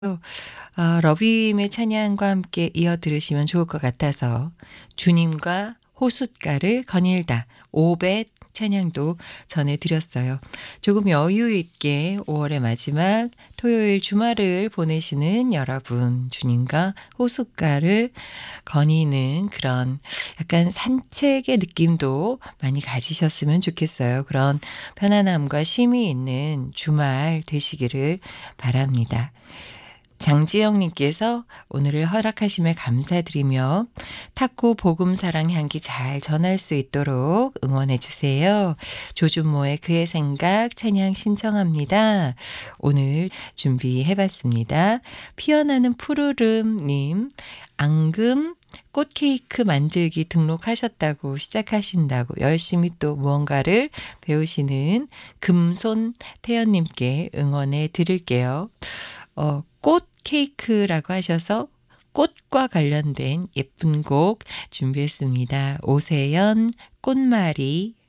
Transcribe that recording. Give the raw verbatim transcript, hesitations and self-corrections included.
아 러비임의 찬양과 함께 이어 들으시면 좋을 것 같아서 주님과 호숫가를 거닐다 오벳 찬양도 전해 드렸어요. 조금 여유 있게 오월의 마지막 토요일 주말을 보내시는 여러분, 주님과 호숫가를 거니는 그런 약간 산책의 느낌도 많이 가지셨으면 좋겠어요. 그런 편안함과 쉼이 있는 주말 되시기를 바랍니다. 장지영 님께서 오늘을 허락하심에 감사드리며 탁구 복음 사랑 향기 잘 전할 수 있도록 응원해 주세요. 조준모의 그의 생각 찬양 신청합니다. 오늘 준비해 봤습니다. 피어나는 푸르름 님, 앙금 꽃 케이크 만들기 등록하셨다고 시작하신다고 열심히 또 무언가를 배우시는 금손 태연님께 응원해 드릴게요. 어, 꽃 케이크라고 하셔서 꽃과 관련된 예쁜 곡 준비했습니다. 오세연 꽃말이